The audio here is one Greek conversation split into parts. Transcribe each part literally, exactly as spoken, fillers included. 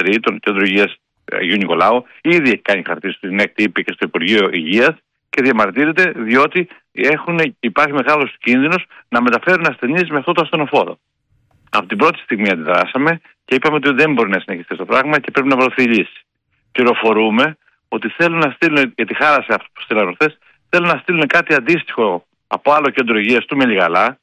δηλαδή, τον Κέντρο Υγείας Αγίου Νικολάου, ήδη έχει κάνει χαρτί στην ΕΚΤ και στο Υπουργείο Υγείας και διαμαρτύρεται διότι έχουν, υπάρχει μεγάλος κίνδυνος να μεταφέρουν ασθενείς με αυτό το ασθενοφόρο. Από την πρώτη στιγμή αντιδράσαμε και είπαμε ότι δεν μπορεί να συνεχιστεί το πράγμα και πρέπει να βρεθεί λύση. Πληροφορούμε ότι θέλουν να στείλουν, γιατί χάρασε αυτό που στείλανε χθες, θέλουν να στείλουν κάτι αντίστοιχο από άλλο κέντρο υγείας του Μελιγαλά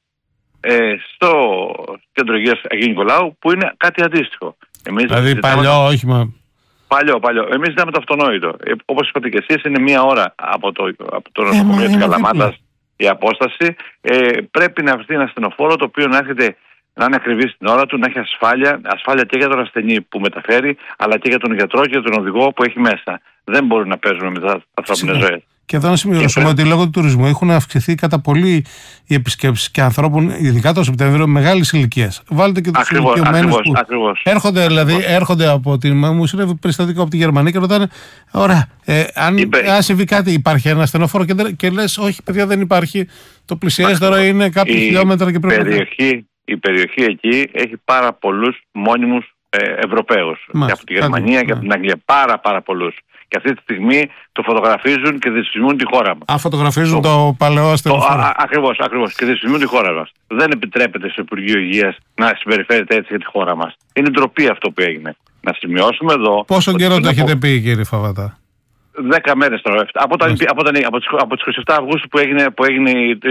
ε, στο Κέντρο Υγείας Αγίου Νικολάου, που είναι κάτι αντίστοιχο. Εμείς δηλαδή παλιό το... όχημα. Παλιό, παλιό. Εμείς ζητάμε το αυτονόητο. Ε, όπως είπατε και εσείς, είναι μία ώρα από το, από το νοσοκομείο της Καλαμάτας η απόσταση. Ε, πρέπει να βρεθεί ένα ασθενοφόρο το οποίο να έρχεται να είναι ακριβή στην ώρα του, να έχει ασφάλεια, ασφάλεια και για τον ασθενή που μεταφέρει, αλλά και για τον γιατρό και για τον οδηγό που έχει μέσα. Δεν μπορούμε να παίζουμε με τα ανθρώπινες ζωές. Και εδώ να σημειώσουμε ότι λόγω του τουρισμού έχουν αυξηθεί κατά πολύ οι επισκέψεις και ανθρώπων, ειδικά το Σεπτέμβριο, μεγάλης ηλικίας. Βάλτε και τους ηλικιωμένους που ακριβώς, έρχονται, ακριβώς. δηλαδή, έρχονται από την. Μου συνέβη περιστατικό από τη Γερμανία και ρωτάνε: ωραία, ε, αν, Είπε... αν συμβεί κάτι, υπάρχει ένα ασθενοφόρο και, και λες: όχι, παιδιά, δεν υπάρχει. Το πλησιέστερο είναι κάποια χιλιόμετρα και πρέπει περιοχή, να. Η περιοχή εκεί έχει πάρα πολλούς μόνιμους ε, Ευρωπαίους. Και από τη Γερμανία και από την Αγγλία. Πάρα, πάρα πολλούς. Και αυτή τη στιγμή το φωτογραφίζουν και δυσφημούν τη χώρα μας. Α, φωτογραφίζουν το, το παλαιό ασθενοφόρο. Ακριβώς, ακριβώς. Και δυσφημούν τη χώρα μας. Δεν επιτρέπεται στο Υπουργείο Υγείας να συμπεριφέρεται έτσι για τη χώρα μας. Είναι ντροπή αυτό που έγινε. Να σημειώσουμε εδώ. Πόσο καιρό το έχετε πει, κύριε Φαβατά? Δέκα μέρες τώρα. Από, τα, από, τα, από, τις, από τις είκοσι επτά Αυγούστου που, έγινε, που, έγινε,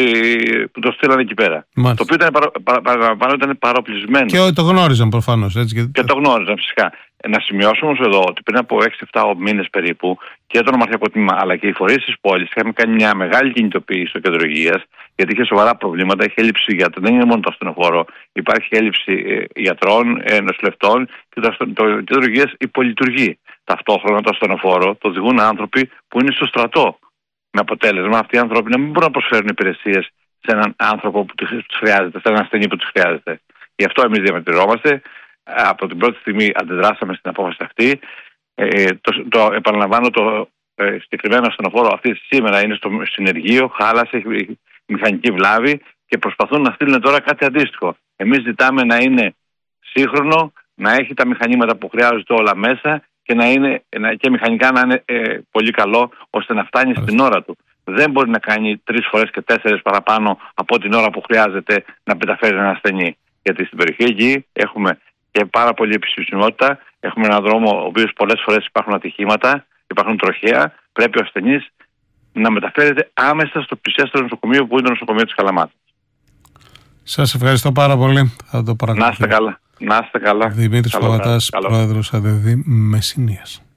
που το στείλανε εκεί πέρα. Μάλιστα. Το οποίο ήταν, παρα, παρα, παρα, ήταν παροπλισμένο. Και το γνώριζαν προφανώς. Έτσι, και... και το γνώριζαν φυσικά. Να σημειώσουμε όμως εδώ ότι πριν από έξι εφτά μήνες περίπου και το νομαρχιακό τμήμα αλλά και οι φορείς της πόλης είχαμε κάνει μια μεγάλη κινητοποίηση στο κέντρο υγείας, γιατί είχε σοβαρά προβλήματα. Είχε έλλειψη γιατρών, δεν είναι μόνο το ασθενοφόρο. Υπάρχει έλλειψη ε, γιατρών, ε, νοσηλευτών και το, το κέντρο υγείας υπολειτουργεί. Ταυτόχρονα το ασθενοφόρο το οδηγούν άνθρωποι που είναι στο στρατό. Με αποτέλεσμα αυτοί οι άνθρωποι να μην μπορούν να προσφέρουν υπηρεσίες σε έναν άνθρωπο που τους χρειάζεται, σε έναν ασθενή που τους χρειάζεται. Γι' αυτό εμείς διαμετριρώμαστε. Από την πρώτη στιγμή αντιδράσαμε στην απόφαση αυτή. Ε, το, το επαναλαμβάνω, το ε, συγκεκριμένο ασθενοφόρο αυτή σήμερα είναι στο συνεργείο, χάλασε, έχει μηχανική βλάβη και προσπαθούν να στείλουν τώρα κάτι αντίστοιχο. Εμείς ζητάμε να είναι σύγχρονο, να έχει τα μηχανήματα που χρειάζονται όλα μέσα και να είναι και μηχανικά να είναι ε, πολύ καλό ώστε να φτάνει στην ώρα του. Δεν μπορεί να κάνει τρεις φορές και τέσσερις παραπάνω από την ώρα που χρειάζεται να μεταφέρει ένα ασθενή. Γιατί στην περιοχή εκεί έχουμε και πάρα πολλή επισημότητα. Έχουμε έναν δρόμο ο οποίος πολλές φορές υπάρχουν ατυχήματα, υπάρχουν τροχαία. Πρέπει ο ασθενής να μεταφέρεται άμεσα στο πλησιέστερο νοσοκομείο που είναι το νοσοκομείο της Καλαμάτας. Σας ευχαριστώ πάρα πολύ. Θα το να είστε καλά. Να είστε καλά. Δημήτρης Φαβατάς, πρόεδρος ΑΔΕΔΗ Μεσσηνίας.